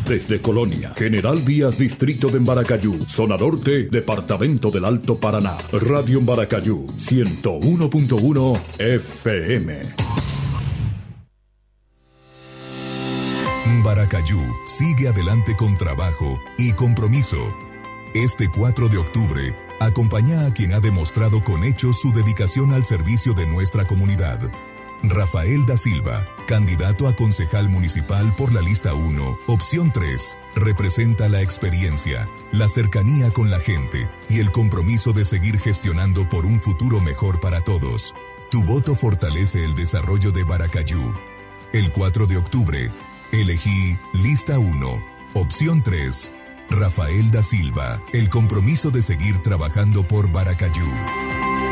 Desde Colonia, General Díaz, Distrito de Embaracayú, Zona Norte, Departamento del Alto Paraná. Radio Embaracayú, 101.1 FM. Embaracayú sigue adelante con trabajo y compromiso. Este 4 de octubre, acompaña a quien ha demostrado con hechos su dedicación al servicio de nuestra comunidad. Rafael da Silva, candidato a concejal municipal por la lista 1, opción 3, representa la experiencia, la cercanía con la gente y el compromiso de seguir gestionando por un futuro mejor para todos. Tu voto fortalece el desarrollo de Baracayú. El 4 de octubre, elegí lista 1, opción 3, Rafael da Silva, el compromiso de seguir trabajando por Baracayú.